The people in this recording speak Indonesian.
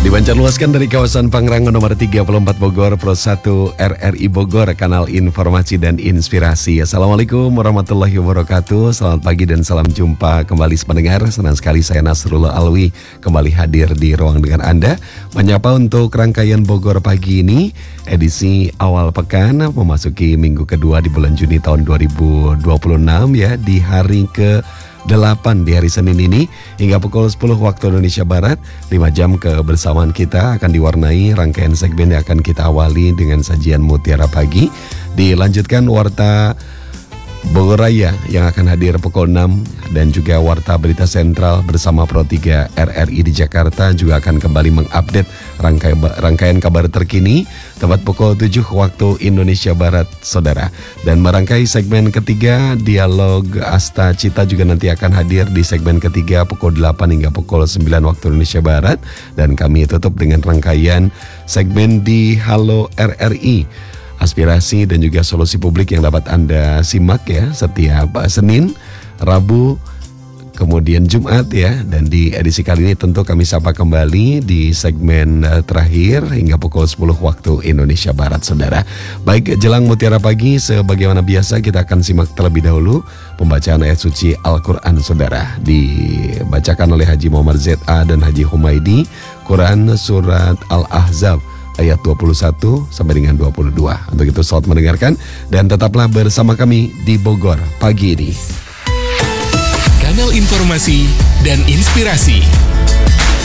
Dipancarluaskan dari kawasan Pangrango nomor 34 Bogor, Pro 1 RRI Bogor, kanal informasi dan inspirasi. Assalamualaikum warahmatullahi wabarakatuh. Selamat pagi dan salam jumpa kembali pendengar. Senang sekali saya Nasrullah Alwi kembali hadir di ruang dengan Anda. Menyapa untuk rangkaian Bogor pagi ini, edisi awal pekan memasuki minggu kedua di bulan Juni tahun 2026 ya, di hari ke-8 di hari Senin ini hingga pukul 10 waktu Indonesia Barat. 5 jam kebersamaan kita akan diwarnai rangkaian segmen yang akan kita awali dengan sajian Mutiara Pagi, dilanjutkan Warta Bogor Raya yang akan hadir pukul 6 dan juga Warta Berita Sentral bersama Pro 3 RRI di Jakarta juga akan kembali mengupdate rangkaian kabar terkini tepat pukul 7 waktu Indonesia Barat, saudara. Dan merangkai segmen ketiga, Dialog Asta Cita juga nanti akan hadir di segmen ketiga pukul 8 hingga pukul 9 waktu Indonesia Barat. Dan kami tutup dengan rangkaian segmen di Halo RRI, aspirasi dan juga solusi publik yang dapat Anda simak ya setiap Senin, Rabu, kemudian Jumat ya. Dan di edisi kali ini tentu kami sapa kembali di segmen terakhir hingga pukul 10 waktu Indonesia Barat, saudara. Baik, jelang Mutiara Pagi sebagaimana biasa kita akan simak terlebih dahulu pembacaan ayat suci Al-Quran, saudara, dibacakan oleh Haji Muhammad Z.A. dan Haji Humaydi. Quran Surat Al-Ahzab ayat 21 sampai dengan 22. Untuk itu selamat mendengarkan dan tetaplah bersama kami di Bogor pagi ini. Kanal informasi dan inspirasi